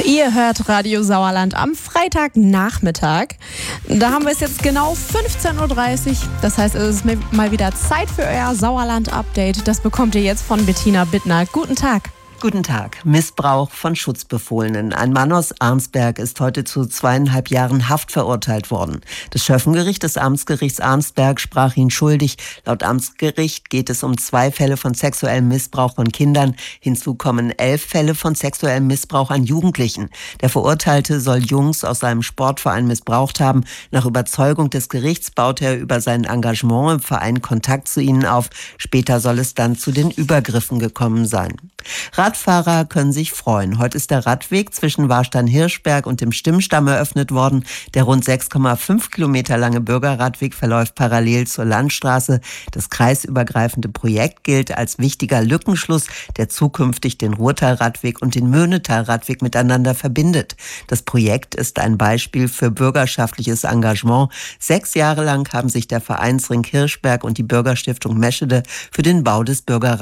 Ihr hört Radio Sauerland am Freitagnachmittag. Da haben wir es jetzt genau 15.30 Uhr. Das heißt, es ist mal wieder Zeit für euer Sauerland-Update. Das bekommt ihr jetzt von Bettina Bittner. Guten Tag. Guten Tag. Missbrauch von Schutzbefohlenen. Ein Mann aus Arnsberg ist heute zu 2,5 Jahren Haft verurteilt worden. Das Schöffengericht des Amtsgerichts Arnsberg sprach ihn schuldig. Laut Amtsgericht geht es um 2 Fälle von sexuellem Missbrauch von Kindern. Hinzu kommen 11 Fälle von sexuellem Missbrauch an Jugendlichen. Der Verurteilte soll Jungs aus seinem Sportverein missbraucht haben. Nach Überzeugung des Gerichts baute er über sein Engagement im Verein Kontakt zu ihnen auf. Später soll es dann zu den Übergriffen gekommen sein. Radfahrer können sich freuen. Heute ist der Radweg zwischen Warstein-Hirschberg und dem Stimmstamm eröffnet worden. Der rund 6,5 Kilometer lange Bürgerradweg verläuft parallel zur Landstraße. Das kreisübergreifende Projekt gilt als wichtiger Lückenschluss, der zukünftig den Ruhrtalradweg und den Möhnetalradweg miteinander verbindet. Das Projekt ist ein Beispiel für bürgerschaftliches Engagement. 6 Jahre lang haben sich der Vereinsring Hirschberg und die Bürgerstiftung Meschede für den Bau des